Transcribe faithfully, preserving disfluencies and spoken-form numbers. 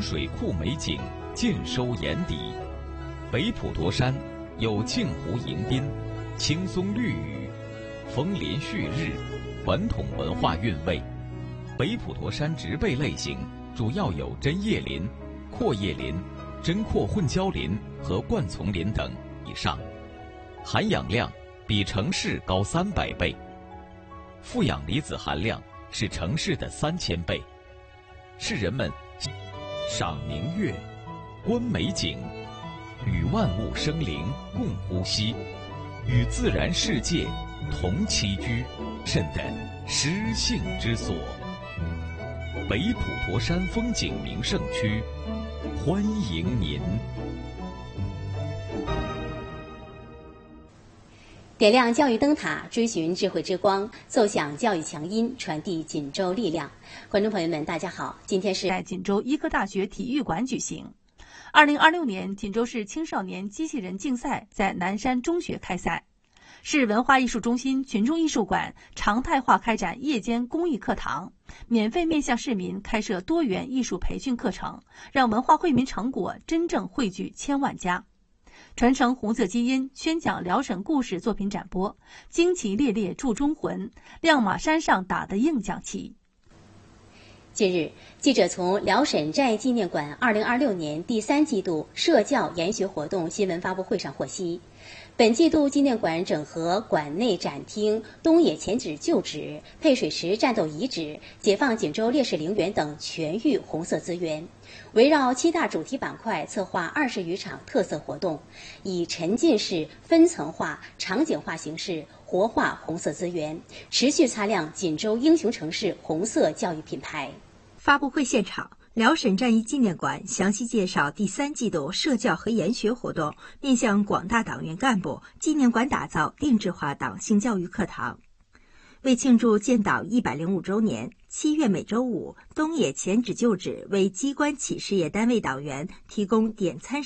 水库美景尽收眼底。北普陀山有镜湖迎宾、青松绿雨、枫林旭日、传统文化韵味。北普陀山植被类型主要有针叶林、阔叶林、针阔混交林和灌丛林等以上，含氧量比城市高三百倍，负氧离子含量是城市的三千倍，是人们赏明月、观美景、与万物生灵共呼吸、与自然世界同栖居，甚的诗性之所。北普陀山风景名胜区，欢迎您。 点亮教育灯塔，追寻智慧之光，奏响教育强音，传递锦州力量。观众朋友们，大家好，今天是在锦州医科大学体育馆举行。二零二六年锦州市青少年机器人竞赛在南山中学开赛。市文化艺术中心群众艺术馆常态化开展夜间公益课堂，免费面向市民开设多元艺术培训课程，让文化惠民成果真正汇聚千万家。传承红色基因，宣讲辽沈故事作品展播，旌旗猎猎铸忠魂，亮马山上打的硬将旗。 近日，记者从辽沈战役纪念馆二零二六年第三季度社教研学活动新闻发布会上获悉，本季度纪念馆整合馆内展厅、东野前址旧址、配水池战斗遗址、解放锦州烈士陵园等全域红色资源，围绕七大主题板块策划二十余场特色活动，以沉浸式、分层化、场景化形式活化红色资源，持续擦亮锦州英雄城市红色教育品牌。 发布会现场，辽沈战役纪念馆详细介绍第三季度社教和研学活动，面向广大党员干部，纪念馆打造定制化党性教育课堂。为庆祝建党一百零五周年，七月每周五，东野前址旧址为机关企事业单位党员提供点餐